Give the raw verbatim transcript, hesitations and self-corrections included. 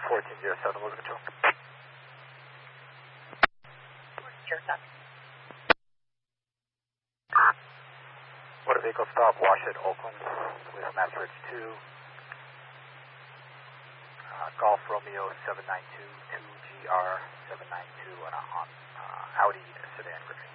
fourteen zero seven, Logan Control. Motor vehicle stop, Washington, Oakland, with Mass Ridge two. Uh, Golf Romeo seven nine two, two G R seven nine two on a uh, Audi sedan.